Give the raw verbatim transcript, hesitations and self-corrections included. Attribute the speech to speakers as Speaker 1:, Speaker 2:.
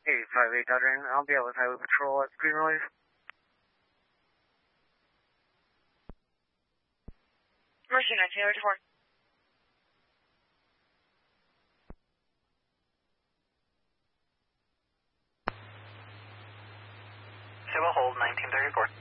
Speaker 1: eighty-five eight Dodger, I'll be out with Highway Patrol at Green Relief.
Speaker 2: Mercy nineteen oh four.
Speaker 3: Civil hold nineteen thirty-four.